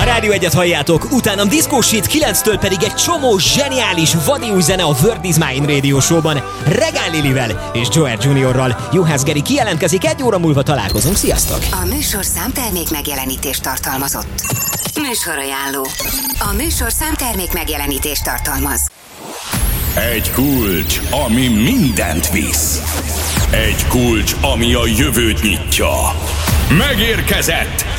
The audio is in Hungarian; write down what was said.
Rádió 1-et halljátok, utánam Disco Shit, 9-től pedig egy csomó zseniális, vadi új zene a Word is Mine Radio Show-ban, Regál Lilivel és Joel Juniorral. Juhász Geri kijelentkezik, 1 óra múlva találkozunk, sziasztok! A műsor számtermék megjelenítést tartalmazott. Műsorajánló. A műsor számtermék megjelenítést tartalmaz. Egy kulcs, ami mindent visz. Egy kulcs, ami a jövőt nyitja. Megérkezett